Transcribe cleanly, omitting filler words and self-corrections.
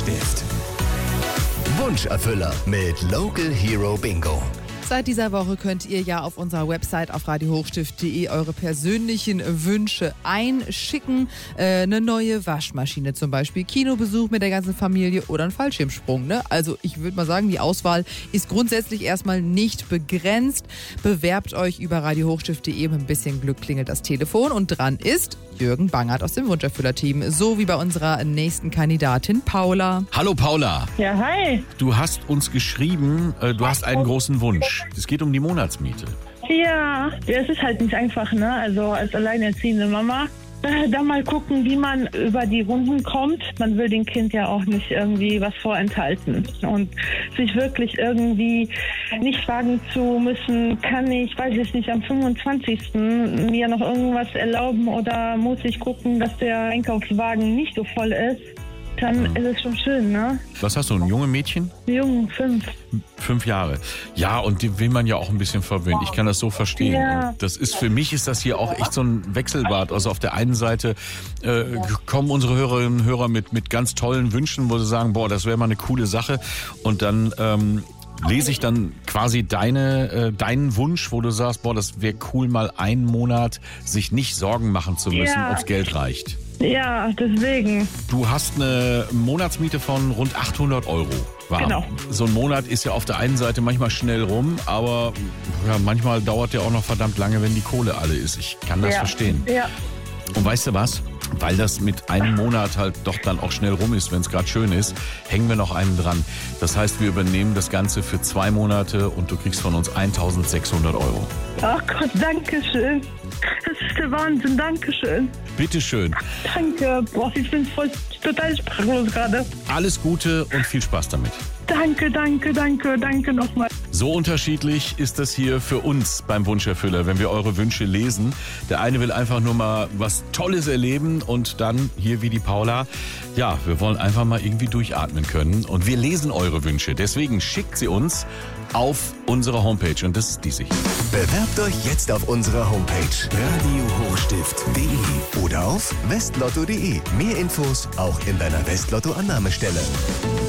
Hochstift. Wunscherfüller mit Local Hero Bingo. Seit dieser Woche könnt ihr ja auf unserer Website auf radiohochstift.de eure persönlichen Wünsche einschicken. Eine neue Waschmaschine zum Beispiel, Kinobesuch mit der ganzen Familie oder ein Fallschirmsprung. Ne? Also ich würde mal sagen, die Auswahl ist grundsätzlich erstmal nicht begrenzt. Bewerbt euch über radiohochstift.de. Mit ein bisschen Glück klingelt das Telefon und dran ist Jürgen Bangert aus dem Wunscherfüller-Team. So wie bei unserer nächsten Kandidatin Paula. Hallo Paula. Ja, hi. Du hast uns geschrieben, du hast einen großen Wunsch. Es geht um die Monatsmiete. Ja, es ist halt nicht einfach, ne? Also als alleinerziehende Mama. Da mal gucken, wie man über die Runden kommt. Man will dem Kind ja auch nicht irgendwie was vorenthalten. Und sich wirklich irgendwie nicht fragen zu müssen, kann ich, weiß ich nicht, am 25. mir noch irgendwas erlauben oder muss ich gucken, dass der Einkaufswagen nicht so voll ist. Dann ist es schon schön, ne? Was hast du, ein junges Mädchen? Jung, 5. 5 Jahre. Ja, und die will man ja auch ein bisschen verwöhnen. Ich kann das so verstehen. Ja. Das ist, für mich ist das hier auch echt so ein Wechselbad. Also auf der einen Seite kommen unsere Hörerinnen und Hörer mit ganz tollen Wünschen, wo sie sagen, boah, das wäre mal eine coole Sache. Und dann lese ich dann quasi deinen Wunsch, wo du sagst, boah, das wäre cool, mal einen Monat sich nicht Sorgen machen zu müssen, ob's Geld reicht. Ja, deswegen. Du hast eine Monatsmiete von rund 800 Euro. Genau. So ein Monat ist ja auf der einen Seite manchmal schnell rum, aber ja, manchmal dauert der auch noch verdammt lange, wenn die Kohle alle ist. Ich kann das verstehen. Ja. Und weißt du was? Weil das mit einem Monat halt doch dann auch schnell rum ist, wenn es gerade schön ist, hängen wir noch einen dran. Das heißt, wir übernehmen das Ganze für 2 Monate und du kriegst von uns 1.600 Euro. Ach Gott, danke schön. Das ist der Wahnsinn, danke schön. Bitteschön. Danke. Boah, ich bin total sprachlos gerade. Alles Gute und viel Spaß damit. Danke nochmal. So unterschiedlich ist das hier für uns beim Wunscherfüller, wenn wir eure Wünsche lesen. Der eine will einfach nur mal was Tolles erleben und dann, hier wie die Paula, ja, wir wollen einfach mal irgendwie durchatmen können. Und wir lesen eure Wünsche, deswegen schickt sie uns auf unsere Homepage und das ist diese hier. Bewerbt euch jetzt auf unserer Homepage radiohochstift.de oder auf westlotto.de. Mehr Infos auch in deiner Westlotto-Annahmestelle.